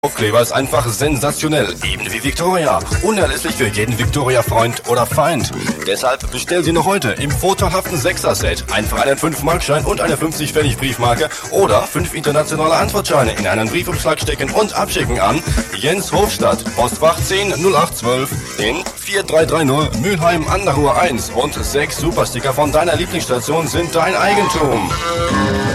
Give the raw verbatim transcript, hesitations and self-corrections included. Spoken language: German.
Aufkleber ist einfach sensationell, eben wie Victoria. Unerlässlich für jeden Victoria-Freund oder Feind. Deshalb bestellen Sie noch heute im vorteilhaften Sechser-Set einfach einen fünf Mark Schein und eine fünfzig Pfennig Briefmarke oder fünf internationale Antwortscheine in einen Briefumschlag stecken und abschicken an Jens Hofstadt, Postfach zehn null acht zwölf in vier drei drei null Mülheim an der Ruhr eins und sechs Supersticker von deiner Lieblingsstation sind dein Eigentum.